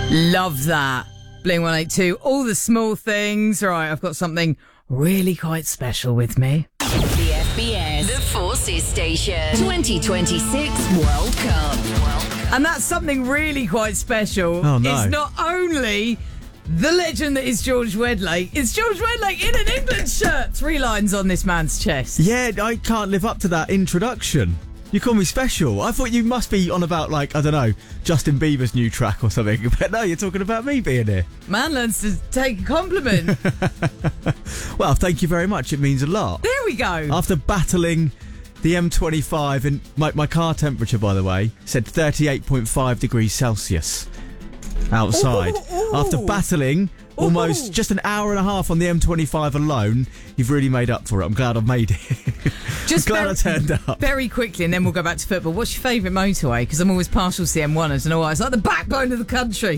Love that. Blink-182, all the small things. Right, I've got something really quite special with me. The FBS, the Forces Station, 2026 World Cup. And that's something really quite special. Oh, no. It's not only the legend that is George Wedlake, it's George Wedlake in an England shirt. 3 lines on this man's chest. Yeah, I can't live up to that introduction. You call me special. I thought you must be on about, like, I don't know, Justin Bieber's new track or something. But no, you're talking about me being here. Man learns to take a compliment. Well, thank you very much. It means a lot. There we go. After battling the M25, and my car temperature, by the way, said 38.5 degrees Celsius outside. Ooh. After battling almost just an hour and a half on the M25 alone, you've really made up for it. I'm glad I've made it. Just glad I turned up. Very quickly, and then we'll go back to football. What's your favourite motorway? Because I'm always partial to the M1. I don't know why. It's like the backbone of the country.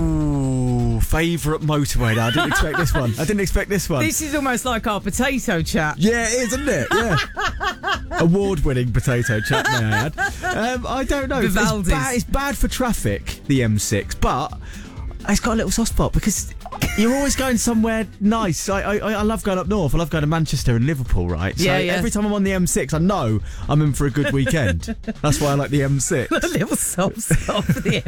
Ooh, favourite motorway. No, I didn't expect this one. This is almost like our potato chat. Yeah, it is, isn't it? Yeah. Award-winning potato chat, may I add. I don't know. It's bad for traffic, the M6, but it's got a little soft spot because you're always going somewhere nice. I love going up north. I love going to Manchester and Liverpool, right? So every time I'm on the M6, I know I'm in for a good weekend. That's why I like the M6. A little soft spot for the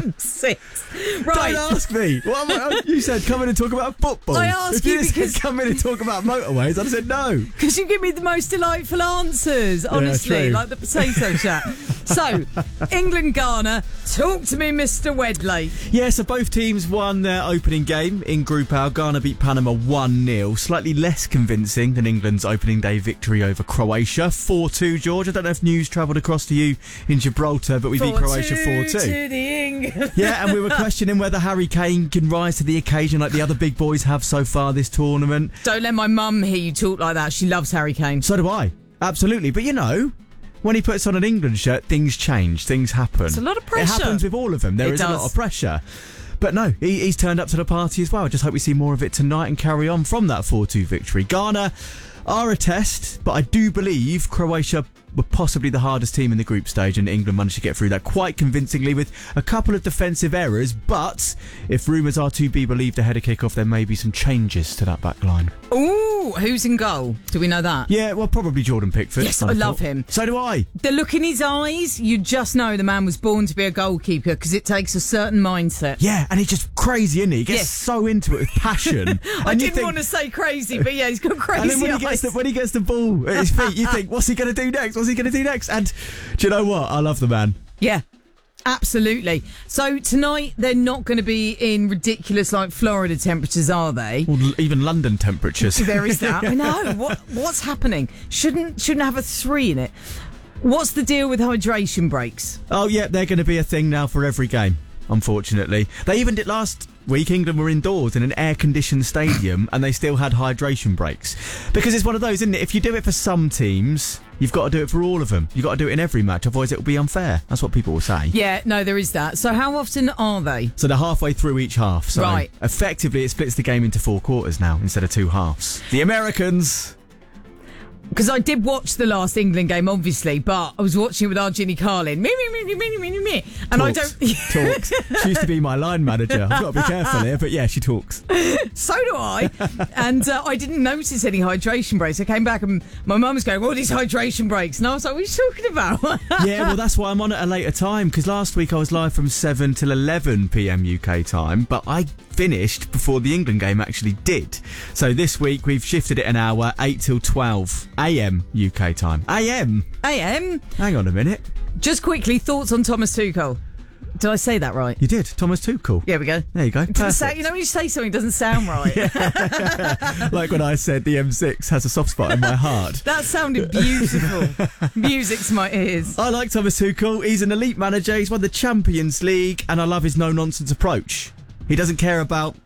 M6. Right. Don't ask me. You said come in and talk about football. I asked you because come in and talk about motorways. I said no. Because you give me the most delightful answers, honestly, true. like the potato chat. So, England-Ghana, talk to me, Mr. Wedlake. Yeah, so both teams won their opening game in Group A. Ghana beat Panama 1-0. Slightly less convincing than England's opening day victory over Croatia. 4-2, George. I don't know if news travelled across to you in Gibraltar, but we beat Croatia 4-2. To the England. Yeah, and we were questioning whether Harry Kane can rise to the occasion like the other big boys have so far this tournament. Don't let my mum hear you talk like that. She loves Harry Kane. So do I. Absolutely. But you know, when he puts on an England shirt, things change, things happen. It's a lot of pressure. It happens with all of them. There is a lot of pressure. But no, he's turned up to the party as well. I just hope we see more of it tonight and carry on from that 4-2 victory. Ghana are a test, but I do believe Croatia were possibly the hardest team in the group stage, and England managed to get through that quite convincingly with a couple of defensive errors. But if rumours are to be believed ahead of kick-off, there may be some changes to that back line. Ooh, who's in goal? Do we know that? Yeah, well, probably Jordan Pickford. Yes, I love him. So do I. The look in his eyes, you just know the man was born to be a goalkeeper because it takes a certain mindset. Yeah, and he's just crazy, isn't he? He gets so into it with passion. I didn't want to say crazy, but yeah, he's got crazy and then eyes. when he gets the ball at his feet, you think, what's he going to do next? And do you know what? I love the man. Yeah. Absolutely. So tonight they're not going to be in ridiculous like Florida temperatures, are they? Or even London temperatures. There is that. I know. What's happening? Shouldn't have a 3 in it. What's the deal with hydration breaks? Oh yeah, they're going to be a thing now for every game. Unfortunately, they even did last week. England were indoors in an air-conditioned stadium, and they still had hydration breaks because it's one of those, isn't it? If you do it for some teams, you've got to do it for all of them. You've got to do it in every match, otherwise it will be unfair. That's what people will say. Yeah, no, there is that. So how often are they? So they're halfway through each half. So right. Effectively, it splits the game into 4 quarters now instead of 2 halves. The Americans. Because I did watch the last England game, obviously, but I was watching it with our Ginny Carlin. Me. And I don't... Talks. She used to be my line manager. I've got to be careful here, but yeah, she talks. So do I. And I didn't notice any hydration breaks. I came back and my mum was going, these hydration breaks. And I was like, what are you talking about? Yeah, well, that's why I'm on at a later time, because last week I was live from 7 till 11 p.m. UK time, but I finished before the England game actually did. So this week we've shifted it an hour, 8 till 12 a.m. UK time. AM? Hang on a minute. Just quickly, thoughts on Thomas Tuchel. Did I say that right? You did. Thomas Tuchel. There we go. There you go. You know when you say something doesn't sound right? Like when I said the M6 has a soft spot in my heart. That sounded beautiful. Music to my ears. I like Thomas Tuchel. He's an elite manager. He's won the Champions League, and I love his no-nonsense approach. He doesn't care about